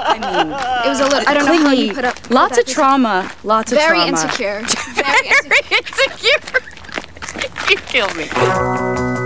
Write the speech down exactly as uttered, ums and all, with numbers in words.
I mean, It was a little. I don't know how you put up. Lots of trauma. Lots of Very trauma. insecure. Very insecure. You kill me.